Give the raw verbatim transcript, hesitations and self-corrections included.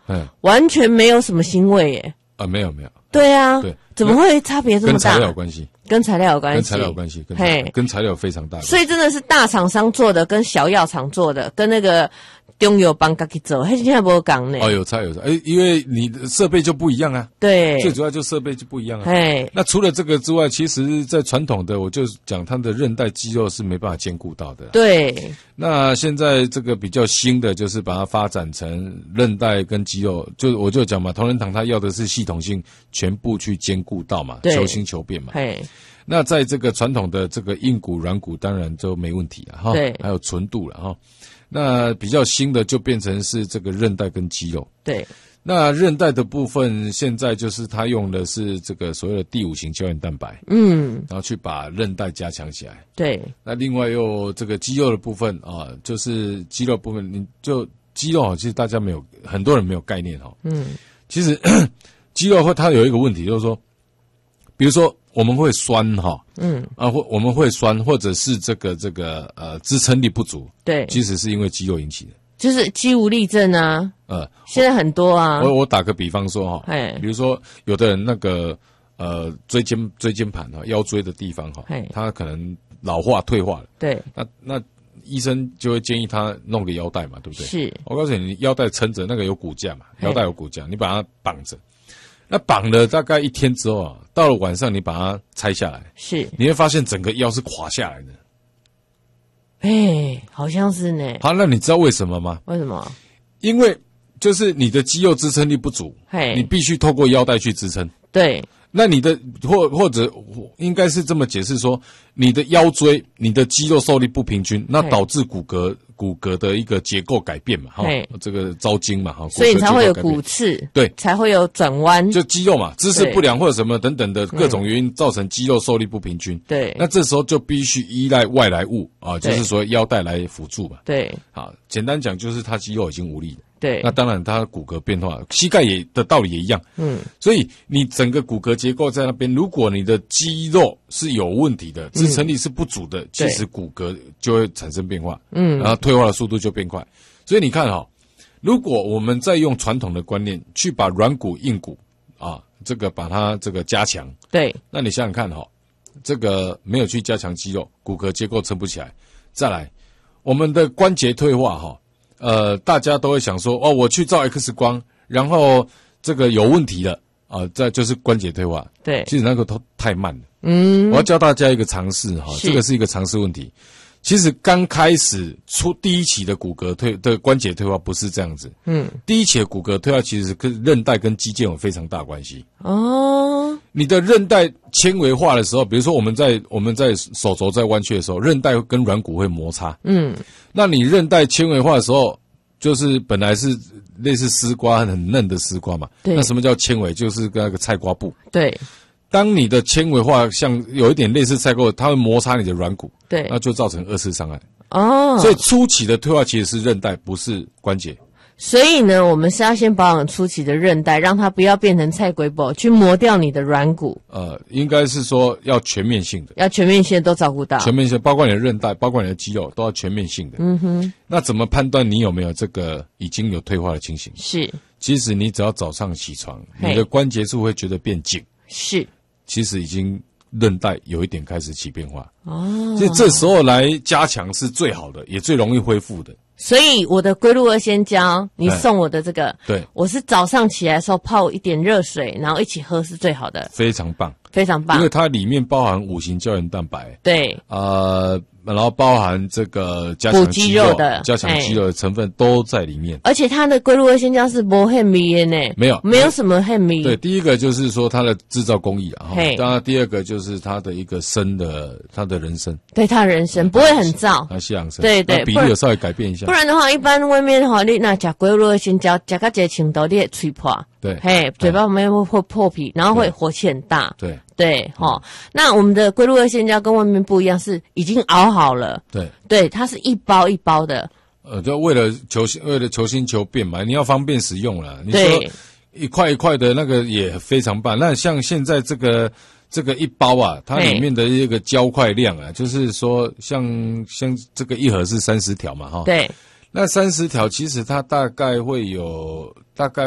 嗯， 完全没有什么腥味耶。 啊，没有没有。 对啊， 对， 怎么会差别这么大？ 跟材料有关系， 跟材料有关系， 跟材料有关系，跟材料跟材料有非常大的关系。 所以真的是大厂商做的，跟小药厂做的，跟那个中药帮自己做，还是现在没有讲呢。 哦，有差有差，哎，因为你的设备就不一样啊。 对， 最主要就设备就不一样啊。 哎， 那除了这个之外，其实在传统的，我就讲它的韧带肌肉是没办法兼顾到的。 对。 那现在这个比较新的，就是把它发展成韧带跟肌肉，就我就讲嘛，同仁堂它要的是系统性全部去兼顾到嘛，求新求变嘛。 嘿， 那在这个传统的这个硬骨、软骨，当然就没问题了哈。 对， 还有纯度了哈。那比较新的就变成是这个韧带跟肌肉。 对。 那韧带的部分，现在就是它用的是这个所谓的第五型胶原蛋白， 嗯， 然后去把韧带加强起来。 对。 那另外又这个肌肉的部分啊，就是肌肉部分，你就肌肉其实大家没有很多人没有概念哈。 嗯， 其实肌肉会它有一个问题，就是说，比如说我们会酸哈， 嗯啊或我们会酸，或者是这个这个呃支撑力不足， 对， 其实是因为肌肉引起的。 就是肌无力症啊， 呃， 现在很多啊。 我我打个比方说哈， 哎， 比如说有的人那个呃椎间椎间盘哈，腰椎的地方哈，他可能老化退化了， 对， 那那医生就会建议他弄个腰带嘛，对不对？ 是， 我告诉你，腰带撑着，那个有骨架嘛，腰带有骨架，你把它绑着，那绑了大概一天之后啊，到了晚上你把它拆下来， 是， 你会发现整个腰是垮下来的。 哎，好像是呢。 好，那你知道为什么吗？ 为什么？ 因为就是你的肌肉支撑力不足，你必须透过腰带去支撑。 对。 那你的或或者应该是这么解释说，你的腰椎、你的肌肉受力不平均，那导致骨骼骨骼的一个结构改变嘛，哈，这个招筋嘛，哈， 所以你才会有骨刺， 对， 才会有转弯， 就肌肉嘛，姿势不良或者什么等等的各种原因造成肌肉受力不平均， 对， 那这时候就必须依赖外来物啊，就是说腰带来辅助嘛， 对， 好，简单讲就是他肌肉已经无力了。 对， 那当然，它骨骼变化，膝盖也的道理也一样。嗯，所以你整个骨骼结构在那边，如果你的肌肉是有问题的，支撑力是不足的，嗯、其实骨骼就会产生变化。嗯，然后退化的速度就变快。所以你看哈、哦，如果我们再用传统的观念去把软骨、硬骨啊，这个把它这个加强， 对， 那你想想看哈、哦，这个没有去加强肌肉，骨骼结构撑不起来。再来，我们的关节退化哈、哦。呃，大家都会想说，哦，我去照 X 光，然后这个有问题了啊、呃，这就是关节退化。 对， 其实那个都太慢了。 嗯， 我要教大家一个常识哈，这个是一个常识问题。其实刚开始出第一期的骨骼退的关节退化不是这样子。嗯，第一期的骨骼退化其实跟韧带跟肌腱有非常大关系。哦，你的韧带纤维化的时候，比如说我们在我们在手肘在弯曲的时候，韧带跟软骨会摩擦。嗯，那你韧带纤维化的时候，就是本来是类似丝瓜很嫩的丝瓜嘛。对。那什么叫纤维？就是跟那个菜瓜布。 对。 当你的纤维化像有一点类似菜瓜，它会摩擦你的软骨， 对， 那就造成二次伤害。 哦， 所以初期的退化其实是韧带，不是关节。 所以呢，我们是要先保养初期的韧带，让它不要变成菜龟宝，去磨掉你的软骨。 呃，应该是说要全面性的， 要全面性的都照顾到， 全面性包括你的韧带，包括你的肌肉，都要全面性的。嗯哼。那怎么判断你有没有这个已经有退化的情形？ 是， 其实你只要早上起床，你的关节处会觉得变紧。 是。 其实已经韧带有一点开始起变化哦，所以这时候来加强是最好的，也最容易恢复的。 所以我的龟鹿二仙胶，你送我的这个， 对， 我是早上起来的时候泡一点热水，然后一起喝是最好的， 非常棒， 非常棒， 因为它里面包含五型胶原蛋白， 对， 呃。然后包含这个加强肌肉的、加强肌肉的成分都在里面， 而且它的龟鹿二仙胶是没很密的呢， 没有， 没有什么很密。 对，第一个就是说它的制造工艺啊，当然第二个就是它的一个生的它的人参， 对它人参不会很燥， 它西洋参， 对对， 比例有稍微改变一下， 不然的话，一般外面哈，你那吃龟鹿二仙胶，吃到这程度，你会吹破， 对， 嘿，嘴巴旁边会会破皮，然后会火气很大， 对。 对，哈、哦，那我们的龟鹿二仙胶跟外面不一样，是已经熬好了。 对， 对，它是一包一包的。 呃，就为了求为了求新求变嘛，你要方便使用啦。你说一块一块的那个也非常棒。那像现在这个这个一包啊，它里面的一个胶块量啊，就是说像像这个一盒是三十条嘛，哈。 对。 那三十条其实它大概会有大概。